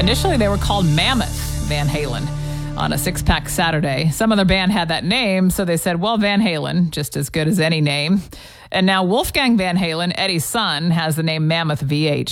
Initially, they were called Mammoth Van Halen on a six-pack Saturday. Some other band had that name, so they said, well, Van Halen, just as good as any name. And now Wolfgang Van Halen, Eddie's son, has the name Mammoth VH.